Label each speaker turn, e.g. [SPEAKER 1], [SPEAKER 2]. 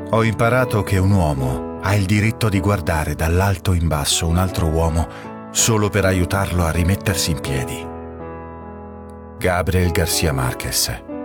[SPEAKER 1] Ho imparato che un uomo ha il diritto di guardare dall'alto in basso un altro uomo solo per aiutarlo a rimettersi in piedi. Gabriel García Márquez.